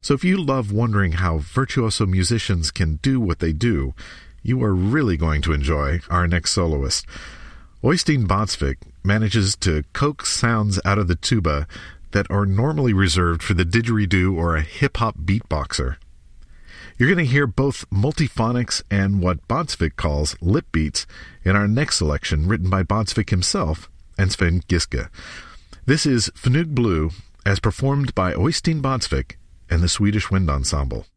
So if you love wondering how virtuoso musicians can do what they do, you are really going to enjoy our next soloist. Øystein Båtsvik manages to coax sounds out of the tuba that are normally reserved for the didgeridoo or a hip-hop beatboxer. You're going to hear both multiphonics and what Båtsvik calls lip beats in our next selection, written by Båtsvik himself and Sven Giske. This is Fnug Blue, as performed by Øystein Båtsvik and the Swedish Wind Ensemble.